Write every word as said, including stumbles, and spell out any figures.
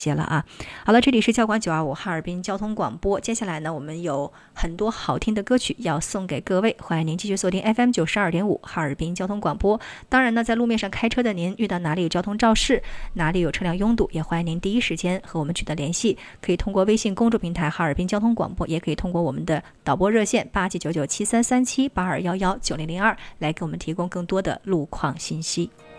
谢了啊。好了，这里是教管九二五哈尔滨交通广播，接下来呢，我们有很多好听的歌曲要送给各位，欢迎您继续锁定 F M 九十二点五哈尔滨交通广播。当然呢，在路面上开车的您，遇到哪里有交通肇事，哪里有车辆拥堵，也欢迎您第一时间和我们取得联系，可以通过微信公众平台哈尔滨交通广播，也可以通过我们的导播热线八七九九七三三七八二幺幺九零零二来给我们提供更多的路况信息。